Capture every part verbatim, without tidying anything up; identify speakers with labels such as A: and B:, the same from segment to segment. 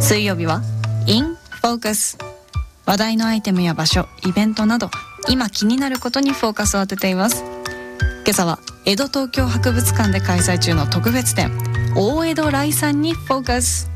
A: 水曜日は In Focus。 話題のアイテムや場所、イベントなど今気になることにフォーカスを当てています。今朝は江戸東京博物館で開催中の特別展、大江戸来さんにフォーカス。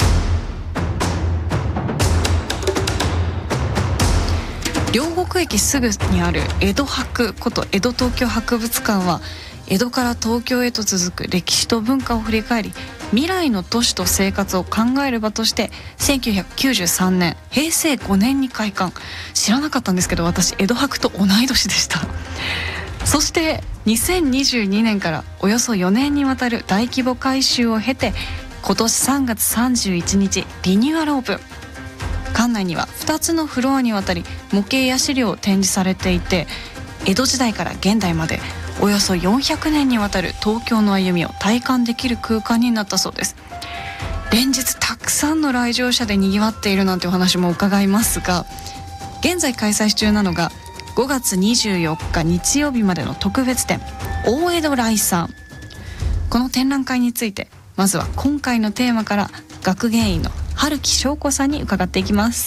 A: 両国駅すぐにある江戸博こと江戸東京博物館は、江戸から東京へと続く歴史と文化を振り返り、未来の都市と生活を考える場としてせんきゅうひゃくきゅうじゅうさんねんへいせいごねんに開館。知らなかったんですけど、私江戸博と同い年でした。そしてにせんにじゅうにねんからおよそよねんにわたる大規模改修を経て、今年さんがつさんじゅういちにちリニューアルオープン。館内にはふたつのフロアにわたり模型や資料を展示されていて、江戸時代から現代までおよそよんひゃくねんにわたる東京の歩みを体感できる空間になったそうです。連日たくさんの来場者でにぎわっているなんてお話も伺いますが、現在開催中なのがごがつにじゅうよっか日曜日までの特別展、大江戸来さん。この展覧会について、まずは今回のテーマから学芸員の春木翔子さんに伺っていきます。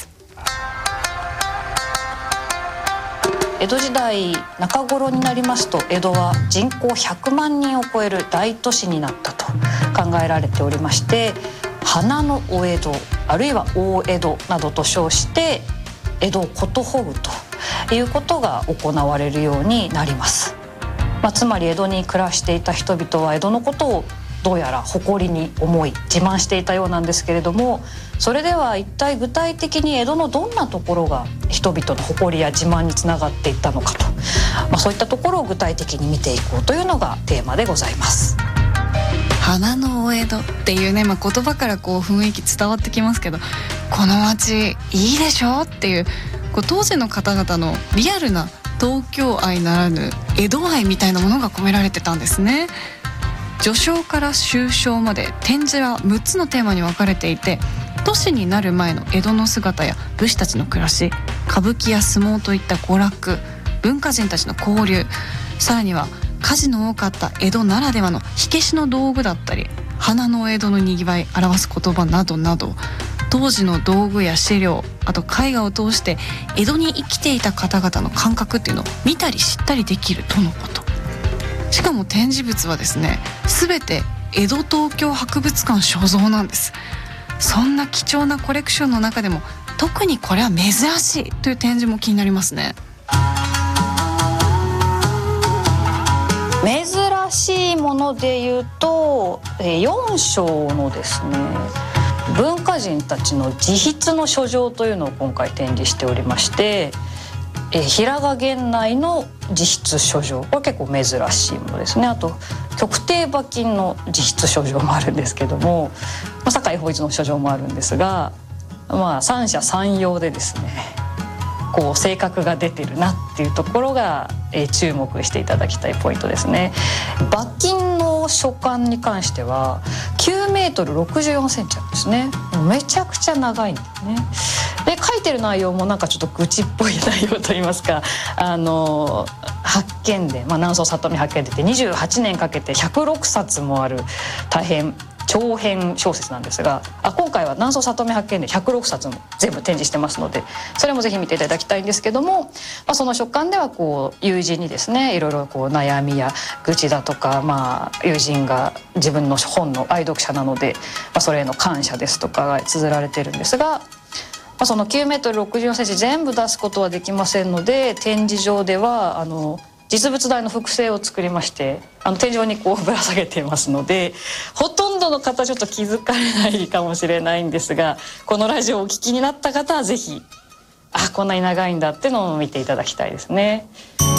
B: 江戸時代中頃になりますと、江戸は人口ひゃくまんにんを超える大都市になったと考えられておりまして、花のお江戸あるいは大江戸などと称して江戸をことほぐということが行われるようになります。まあ、つまり江戸に暮らしていた人々は江戸のことをどうやら誇りに思い自慢していたようなんですけれども、それでは一体具体的に江戸のどんなところが人々の誇りや自慢につながっていったのかと、まあ、そういったところを具体的に見ていこうというのがテーマでございます。
A: 花のお江戸っていうね、まあ、言葉からこう雰囲気伝わってきますけど、この街いいでしょっていう、こう当時の方々のリアルな東京愛ならぬ江戸愛みたいなものが込められてたんですね。序章から終章まで展示はむっつのテーマに分かれていて、都市になる前の江戸の姿や武士たちの暮らし、歌舞伎や相撲といった娯楽、文化人たちの交流、さらには火事の多かった江戸ならではの火消しの道具だったり、花の江戸のにぎわい表す言葉などなど、当時の道具や資料、あと絵画を通して江戸に生きていた方々の感覚っていうのを見たり知ったりできるとのこと。しかも展示物はですね、全て江戸東京博物館所蔵なんです。そんな貴重なコレクションの中でも特にこれは珍しいという展示も気になりますね。
B: 珍しいものでいうとよんしょうのですね、文化人たちの自筆の書状というのを今回展示しておりまして、え平賀源内の自筆書状、これ結構珍しいものですね。あと曲亭馬琴の自筆書状もあるんですけども、坂井法一の書状もあるんですが、まあ三者三様でですね、こう性格が出てるなっていうところが、えー、注目していただきたいポイントですね。馬琴の書簡に関してはきゅうメートルろくじゅうよんセンチあるんですね。めちゃくちゃ長いんですね。で書いてる内容もなんかちょっと愚痴っぽい内容といいますか、あの発見伝、まあ、南宋里見発見伝ってにじゅうはちねんかけてひゃくろくさつもある大変長編小説なんですが、あ今回は南宋里見発見伝ひゃくろくさつも全部展示してますので、それもぜひ見ていただきたいんですけども、まあ、その書簡ではこう友人にですね、いろいろこう悩みや愚痴だとか、まあ、友人が自分の本の愛読者なので、まあ、それへの感謝ですとかが綴られてるんですが、まあ、そのきゅうメートルろくじゅうよんセンチ全部出すことはできませんので、展示場ではあの実物大の複製を作りまして、あの天井にこうぶら下げていますので、ほとんどの方ちょっと気づかれないかもしれないんですが、このラジオをお聞きになった方はぜひ、あこんなに長いんだってのを見ていただきたいですね。